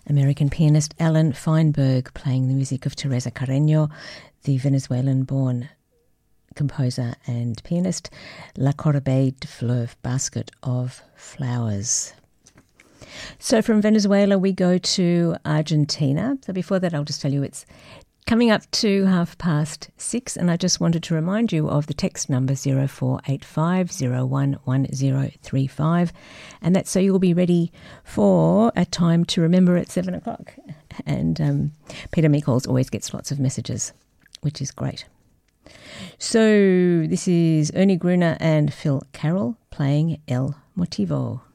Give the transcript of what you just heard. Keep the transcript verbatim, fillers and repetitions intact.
American pianist Alan Feinberg playing the music of Teresa Carreño, the Venezuelan-born composer and pianist, La Corbeille de Fleurs, Basket of Flowers. So from Venezuela we go to Argentina. So before that I'll just tell you it's coming up to half past six, and I just wanted to remind you of the text number zero four eight five zero one one zero three five, and that's so you'll be ready for a time to remember at seven o'clock. And um, Peter Meikles always gets lots of messages, which is great. So this is Ernie Gruner and Phil Carroll playing El Motivo.